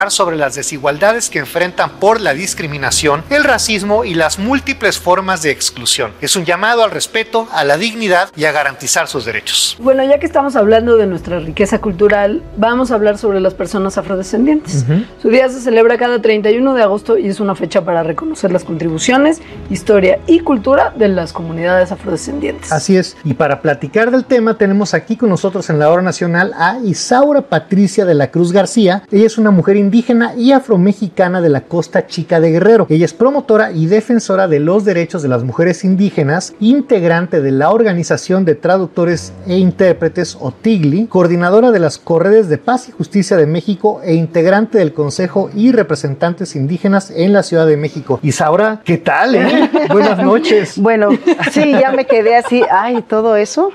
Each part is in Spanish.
sobre las desigualdades que enfrentan por la discriminación, el racismo y las múltiples formas de exclusión. Es un llamado al respeto, a la dignidad y a garantizar sus derechos. Bueno, ya que estamos hablando de nuestra riqueza cultural, vamos a hablar sobre las personas afrodescendientes. Su día se celebra cada 31 de agosto y es una fecha para reconocer las contribuciones, historia y cultura de las comunidades afrodescendientes. Así es, y para platicar del tema tenemos aquí con nosotros en la hora nacional a Isaura Patricia de la Cruz García. Ella es una mujer indígena y afromexicana de la Costa Chica de Guerrero. Ella es promotora y defensora de los derechos de las mujeres indígenas, integrante de la Organización de Traductores e Intérpretes, o TIGLI, coordinadora de las Corredes de Paz y Justicia de México e integrante del Consejo y Representantes Indígenas en la Ciudad de México. Isaura, ¿qué tal? Buenas noches. Bueno, sí, ya me quedé así, ay, todo eso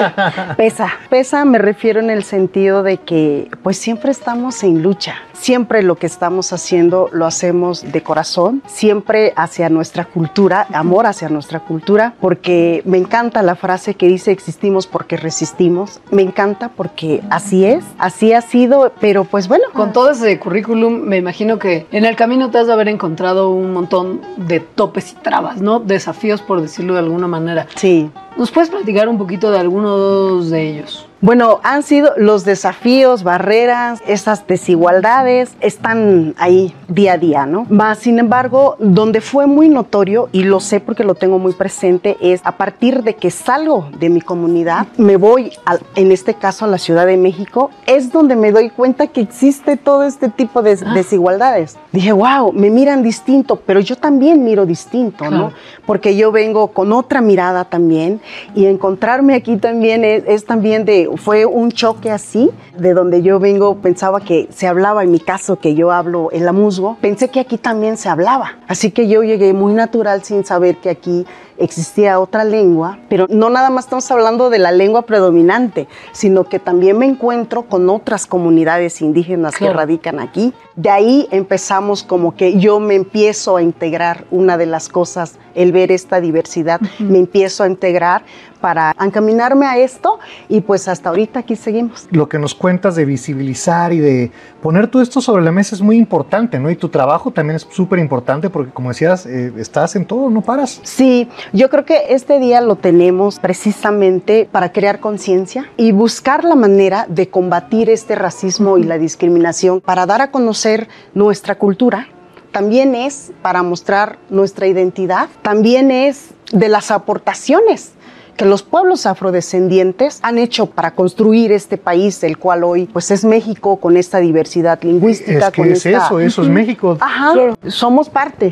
pesa, me refiero en el sentido de que pues siempre estamos en lucha. Siempre lo que estamos haciendo lo hacemos de corazón, siempre hacia nuestra cultura, amor hacia nuestra cultura, porque me encanta la frase que dice existimos porque resistimos. Me encanta porque así es, así ha sido, pero pues bueno. Con todo ese currículum, me imagino que en el camino te has de haber encontrado un montón de topes y trabas, ¿no? Desafíos, por decirlo de alguna manera. Sí. ¿Nos puedes platicar un poquito de algunos de ellos? Bueno, han sido los desafíos, barreras, esas desigualdades, están ahí día a día, ¿no? Más, sin embargo, donde fue muy notorio, y lo sé porque lo tengo muy presente, es a partir de que salgo de mi comunidad, me voy, en este caso, a la Ciudad de México, es donde me doy cuenta que existe todo este tipo de desigualdades. Dije, wow, me miran distinto, pero yo también miro distinto, ¿no? Porque yo vengo con otra mirada también, y encontrarme aquí también es también fue un choque así, de donde yo vengo, pensaba que se hablaba, en mi caso que yo hablo el amuzgo, pensé que aquí también se hablaba, así que yo llegué muy natural sin saber que aquí existía otra lengua, pero no nada más estamos hablando de la lengua predominante, sino que también me encuentro con otras comunidades indígenas que radican aquí. De ahí empezamos como que yo me empiezo a integrar, una de las cosas, el ver esta diversidad, me empiezo a integrar para encaminarme a esto y pues hasta ahorita aquí seguimos. Lo que nos cuentas de visibilizar y de poner todo esto sobre la mesa es muy importante, ¿no? Y tu trabajo también es súper importante porque, como decías, estás en todo, no paras. Sí, yo creo que este día lo tenemos precisamente para crear conciencia y buscar la manera de combatir este racismo y la discriminación, para dar a conocer nuestra cultura. También es para mostrar nuestra identidad, también es de las aportaciones que los pueblos afrodescendientes han hecho para construir este país, el cual hoy pues es México, con esta diversidad lingüística. Es que eso es México. Ajá, claro. Somos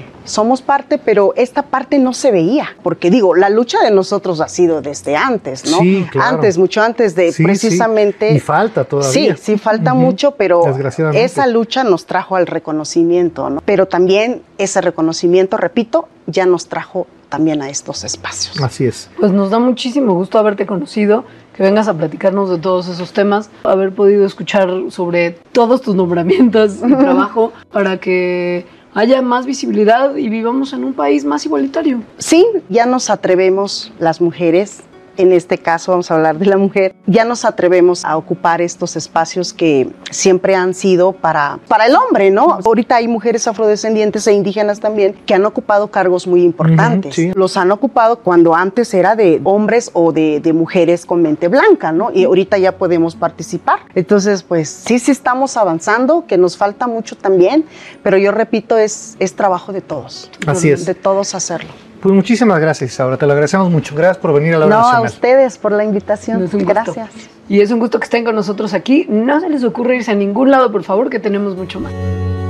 parte, pero esta parte no se veía, porque digo, la lucha de nosotros ha sido desde antes, ¿no? Sí, claro. Antes, mucho antes de precisamente. Sí. Y falta todavía. Sí, falta mucho, pero esa lucha nos trajo al reconocimiento, ¿no? Pero también ese reconocimiento, repito, ya nos trajo también a estos espacios. Así es. Pues nos da muchísimo gusto haberte conocido, que vengas a platicarnos de todos esos temas, haber podido escuchar sobre todos tus nombramientos y trabajo para que haya más visibilidad y vivamos en un país más igualitario. Sí, ya nos atrevemos las mujeres, en este caso vamos a hablar de la mujer, ya nos atrevemos a ocupar estos espacios que siempre han sido para el hombre, ¿no? Ahorita hay mujeres afrodescendientes e indígenas también que han ocupado cargos muy importantes. Sí. Los han ocupado cuando antes era de hombres o de mujeres con mente blanca, ¿no? Y ahorita ya podemos participar. Entonces, pues sí estamos avanzando, que nos falta mucho también, pero yo repito, es trabajo de todos. Así es. De todos hacerlo. Pues muchísimas gracias, Isaura, te lo agradecemos mucho. Gracias por venir a la hora nacional. No, a ustedes por la invitación. Gracias. Y es un gusto que estén con nosotros aquí. No se les ocurra irse a ningún lado, por favor, que tenemos mucho más.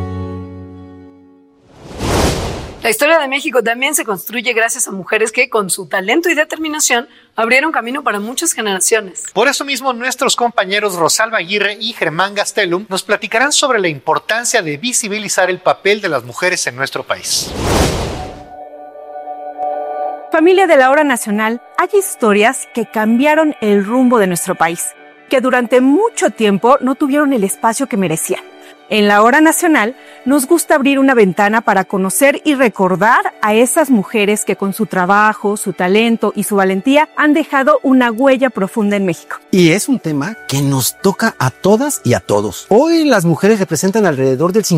La historia de México también se construye gracias a mujeres que, con su talento y determinación, abrieron camino para muchas generaciones. Por eso mismo, nuestros compañeros Rosalba Aguirre y Germán Gastelum nos platicarán sobre la importancia de visibilizar el papel de las mujeres en nuestro país. Familia de la Hora Nacional, hay historias que cambiaron el rumbo de nuestro país. que durante mucho tiempo no tuvieron el espacio que merecían. En la Hora Nacional nos gusta abrir una ventana para conocer y recordar a esas mujeres que con su trabajo, su talento y su valentía han dejado una huella profunda en México. Y es un tema que nos toca a todas y a todos. Hoy las mujeres representan alrededor del